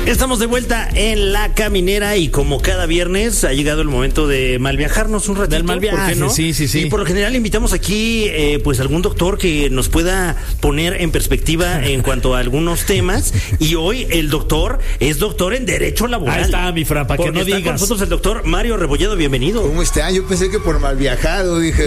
Estamos de vuelta en La Caminera y como cada viernes ha llegado el momento de malviajarnos un ratito. Del malviaje, ¿por qué no? sí. Y por lo general invitamos aquí pues algún doctor que nos pueda poner en perspectiva en cuanto a algunos temas. Y hoy el doctor es doctor en Derecho Laboral. Ahí está, mi Fran, para que no está digas. con nosotros el doctor Mario Rebolledo, bienvenido. ¿Cómo está? Yo pensé que por mal viajado, dije.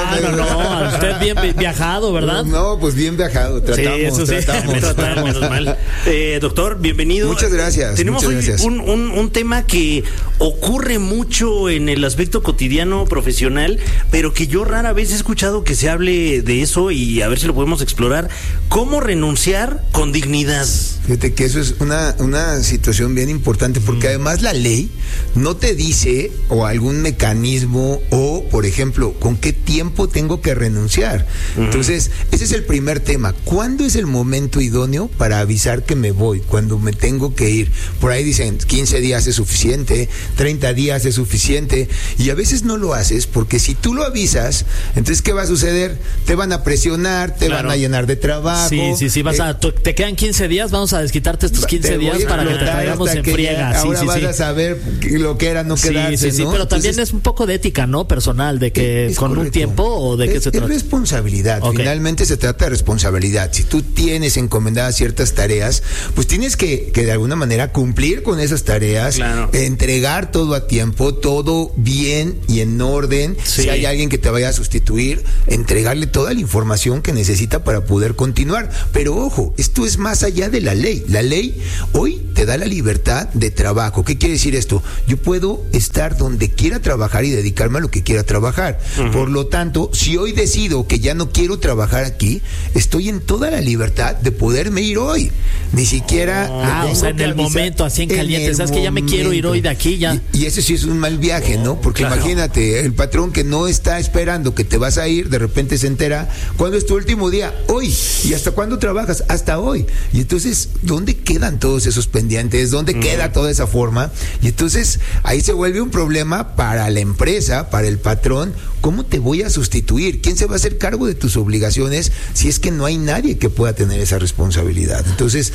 No, usted bien viajado, ¿verdad? No, pues bien viajado, tratamos. Sí, eso sí. Menos mal. Doctor, bienvenido. Muchas gracias. Tenemos hoy un tema que ocurre mucho en el aspecto cotidiano profesional, pero que yo rara vez he escuchado que se hable de eso y a ver si lo podemos explorar. ¿Cómo renunciar con dignidad? Fíjate que eso es una situación bien importante porque además la ley no te dice o algún mecanismo o, por ejemplo, con qué tiempo tengo que renunciar. Entonces, ese es el primer tema. ¿Cuándo es el momento idóneo para avisar que me voy? Cuando me tengo que ir. Por ahí dicen 15 días es suficiente, 30 días es suficiente y a veces no lo haces porque si tú lo avisas, entonces ¿qué va a suceder? Te van a presionar, te van a llenar de trabajo. Sí, te quedan 15 días, vamos a desquitarte estos 15 días para que te traigamos en friega. Ahora vas a saber lo que era no quedarse, ¿no? Pero también entonces, es un poco de ética, ¿no? Personal, de que con correcto. Un tiempo o de qué se trata. Es responsabilidad, finalmente se trata de responsabilidad. Si tú tienes encomendadas ciertas tareas, pues tienes que de alguna manera cumplir con esas tareas, entregar todo a tiempo, todo bien y en orden. Si hay alguien que te vaya a sustituir, entregarle toda la información que necesita para poder continuar. Pero ojo, esto es más allá de la ley. La ley hoy te da la libertad de trabajo. ¿Qué quiere decir esto? Yo puedo estar donde quiera trabajar y dedicarme a lo que quiera trabajar. Por lo tanto, si hoy decido que ya no quiero trabajar aquí, estoy en toda la libertad de poderme ir hoy. Ni siquiera... o sea, en el momento, así en caliente. ¿Sabes que ya me quiero ir hoy de aquí? Ya. Y ese sí es un mal viaje, ¿no? Porque imagínate, el patrón que no está esperando que te vas a ir, de repente se entera, ¿cuándo es tu último día? Hoy. ¿Y hasta cuándo trabajas? Hasta hoy. Y entonces, ¿dónde quedan todos esos pendientes? ¿Dónde queda toda esa forma? Y entonces, ahí se vuelve un problema para la empresa, para el patrón. ¿Cómo te voy a sustituir? ¿Quién se va a hacer cargo de tus obligaciones si es que no hay nadie que pueda tener esa responsabilidad? Entonces,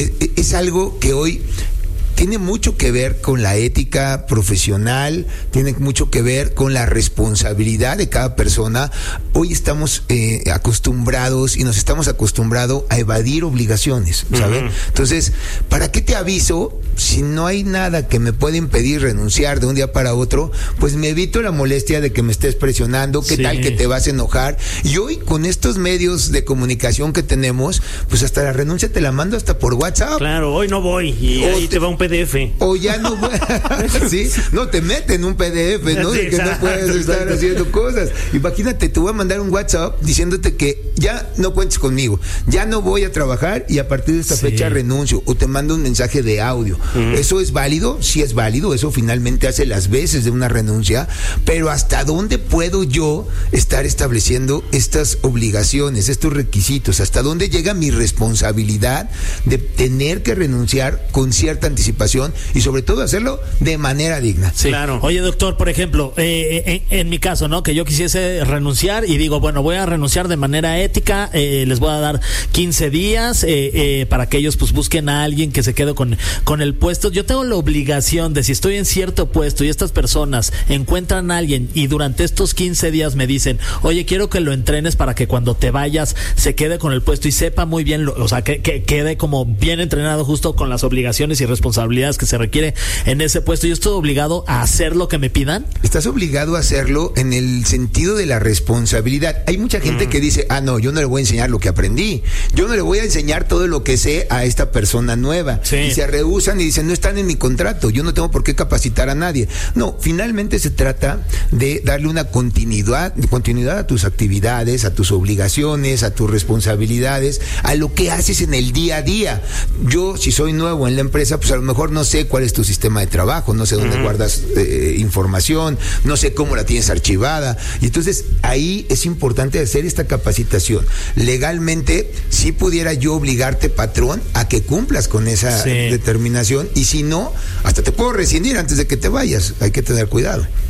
es algo que hoy tiene mucho que ver con la ética profesional, tiene mucho que ver con la responsabilidad de cada persona. Hoy estamos acostumbrados y nos estamos acostumbrados a evadir obligaciones, ¿sabes? Entonces, ¿para qué te aviso si no hay nada que me pueda impedir renunciar de un día para otro? Pues me evito la molestia de que me estés presionando, ¿qué tal que te vas a enojar? Y hoy con estos medios de comunicación que tenemos, pues hasta la renuncia te la mando hasta por WhatsApp. Claro, hoy no voy y ahí te va un PDF. O ya no voy. ¿Sí? No, te meten un PDF, ¿no? De que no puedes estar haciendo cosas. Imagínate, te voy a mandar un WhatsApp diciéndote que ya no cuentes conmigo, ya no voy a trabajar y a partir de esta fecha renuncio. O te mando un mensaje de audio. ¿Eso es válido? Sí es válido. Eso finalmente hace las veces de una renuncia. Pero ¿hasta dónde puedo yo estar estableciendo estas obligaciones, estos requisitos? ¿Hasta dónde llega mi responsabilidad de tener que renunciar con cierta anticipación y sobre todo hacerlo de manera digna? Sí, claro. Oye, doctor, por ejemplo, en mi caso, ¿no? Que yo quisiese renunciar y digo, bueno, voy a renunciar de manera ética, les voy a dar 15 días para que ellos pues busquen a alguien que se quede con el puesto. Yo tengo la obligación de, si estoy en cierto puesto y estas personas encuentran a alguien y durante estos 15 días me dicen, oye, quiero que lo entrenes para que cuando te vayas se quede con el puesto y sepa muy bien, o sea, que quede como bien entrenado justo con las obligaciones y responsabilidades que se requiere en ese puesto. ¿Yo estoy obligado a hacer lo que me pidan? Estás obligado a hacerlo en el sentido de la responsabilidad. Hay mucha gente que dice, no, yo no le voy a enseñar lo que aprendí, yo no le voy a enseñar todo lo que sé a esta persona nueva. Y se rehúsan y dicen, no están en mi contrato, yo no tengo por qué capacitar a nadie. No, finalmente se trata de darle una continuidad a tus actividades, a tus obligaciones, a tus responsabilidades, a lo que haces en el día a día. Yo, si soy nuevo en la empresa, pues a lo mejor no sé cuál es tu sistema de trabajo, no sé dónde guardas información, no sé cómo la tienes archivada. Y entonces ahí es importante hacer esta capacitación. Legalmente, sí pudiera yo obligarte, patrón, a que cumplas con esa determinación, y si no, hasta te puedo rescindir antes de que te vayas. Hay que tener cuidado.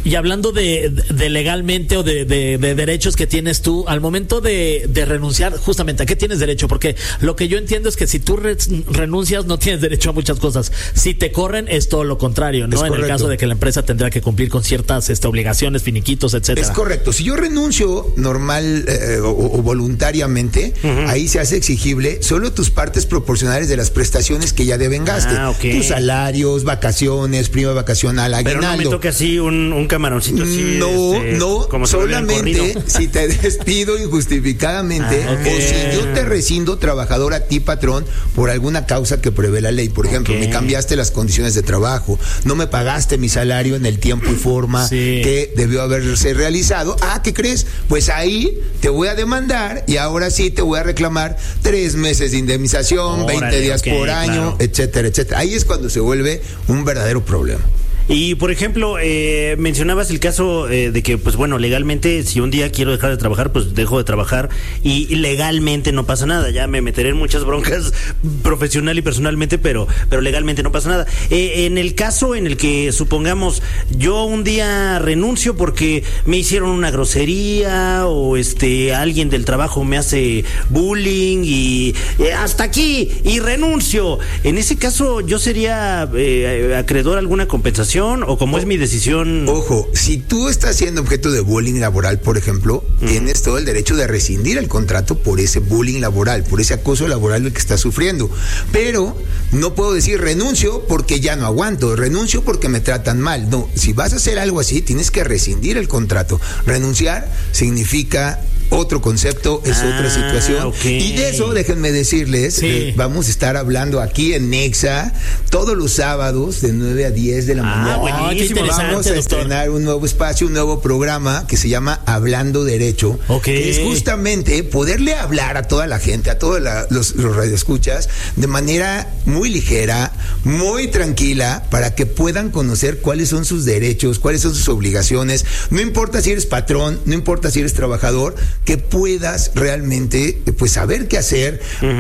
Y hablando de legalmente o de derechos que tienes tú, al momento de renunciar, justamente, ¿a qué tienes derecho? Porque lo que yo entiendo es que si tú renuncias, no tienes derecho a muchas cosas. Si te corren, es todo lo contrario, ¿no? En el caso de que la empresa tendrá que cumplir con ciertas obligaciones, finiquitos, etcétera. Es correcto. Si yo renuncio normal o voluntariamente, ahí se hace exigible solo tus partes proporcionales de las prestaciones que ya devengaste. Okay. Tus salarios, vacaciones, prima vacacional, aguinaldo. Pero no me toca así un camaroncito así. No, como solamente si te despido injustificadamente o si yo te rescindo, trabajador, a ti, patrón, por alguna causa que prevé la ley. Por ejemplo, me cambiaste las condiciones de trabajo, no me pagaste mi salario en el tiempo y forma que debió haberse realizado. ¿Qué crees? Pues ahí te voy a demandar y ahora sí te voy a reclamar 3 meses de indemnización, 20 días por año, etcétera, etcétera. Ahí es cuando se vuelve un verdadero problema. Y, por ejemplo, mencionabas el caso de que, pues bueno, legalmente, si un día quiero dejar de trabajar, pues dejo de trabajar y legalmente no pasa nada. Ya me meteré en muchas broncas profesional y personalmente, pero legalmente no pasa nada. En el caso en el que, supongamos, yo un día renuncio porque me hicieron una grosería o alguien del trabajo me hace bullying y hasta aquí y renuncio. En ese caso, ¿yo sería acreedor a alguna compensación? ¿O como es mi decisión? Ojo, si tú estás siendo objeto de bullying laboral, por ejemplo, tienes todo el derecho de rescindir el contrato por ese bullying laboral, por ese acoso laboral del que estás sufriendo. Pero no puedo decir renuncio porque ya no aguanto, renuncio porque me tratan mal. No, si vas a hacer algo así, tienes que rescindir el contrato. Renunciar significa otro concepto, es otra situación. Y de eso, déjenme decirles, vamos a estar hablando aquí en Nexa todos los sábados de 9 a 10 de la mañana. Buenísimo. Vamos a estrenar un nuevo espacio, un nuevo programa que se llama Hablando Derecho, que es justamente poderle hablar a toda la gente, a todos los radioescuchas, de manera muy ligera, muy tranquila, para que puedan conocer cuáles son sus derechos, cuáles son sus obligaciones. No importa si eres patrón, no importa si eres trabajador, que puedas realmente pues saber qué hacer.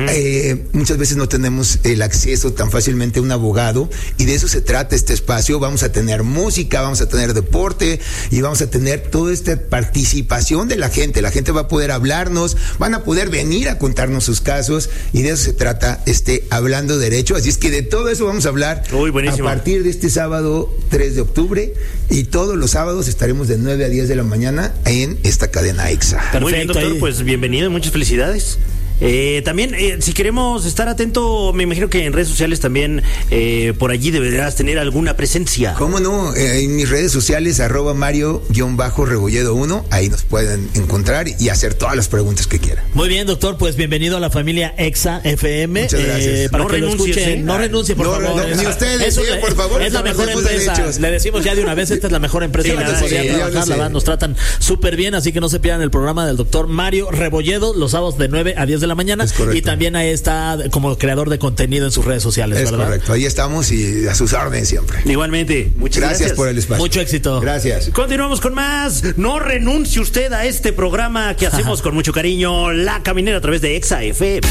Muchas veces no tenemos el acceso tan fácilmente a un abogado y de eso se trata este espacio. Vamos a tener música, vamos a tener deporte y vamos a tener toda esta participación de la gente. La gente va a poder hablarnos, van a poder venir a contarnos sus casos y de eso se trata Hablando Derecho. Así es que de todo eso vamos a hablar a partir de este sábado 3 de octubre y todos los sábados estaremos de 9 a 10 de la mañana en esta cadena EXA. Perfecto. Muy bien, doctor, pues bienvenido y muchas felicidades. También, si queremos estar atento, me imagino que en redes sociales también por allí deberás tener alguna presencia. ¿Cómo no? En mis redes sociales, @Mario_Rebolledo1, ahí nos pueden encontrar y hacer todas las preguntas que quieran. Muy bien, doctor, pues bienvenido a la familia EXA FM. Muchas gracias. Para que lo escuchen, no renuncie, por favor. No, ni ustedes, por favor. Es la mejor empresa. Derechos. Le decimos ya de una vez, esta es la mejor empresa en la que podría trabajar, la verdad, nos tratan súper bien, así que no se pierdan el programa del doctor Mario Rebolledo, los sábados de 9 a 10 de la mañana. Y también ahí está como creador de contenido en sus redes sociales, ¿verdad? Es correcto, ahí estamos y a sus órdenes siempre. Igualmente, muchas gracias por el espacio. Mucho éxito. Gracias. Continuamos con más. No renuncie usted a este programa que hacemos con mucho cariño, La Caminera, a través de EXA FM.